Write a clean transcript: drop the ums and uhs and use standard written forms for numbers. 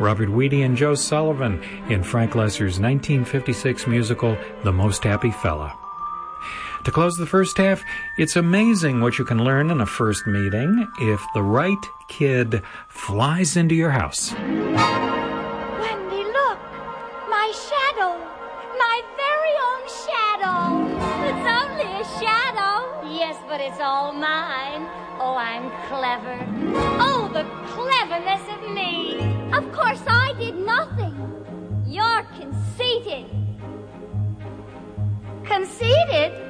Robert Weedy and Joe Sullivan in Frank Loesser's 1956 musical, The Most Happy Fella. To close the first half, it's amazing what you can learn in a first meeting if the right kid flies into your house. Wendy, look! My shadow! My very own shadow! It's only a shadow! Yes, but it's all mine. Oh, I'm clever. Oh, the cleverness of me! Of course I did nothing. You're conceited. Conceited?